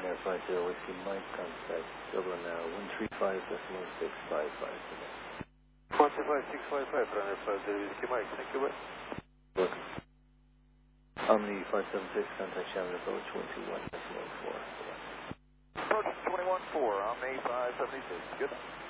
Air 50 Whiskey Mike, contact Dublin now, 135.655 today. 135.655, Air 50 Whiskey Mike, thank you, bye. Welcome. Omni 576, contact Shannon Approach 121.4. Approach 21.4, Omni 576, good.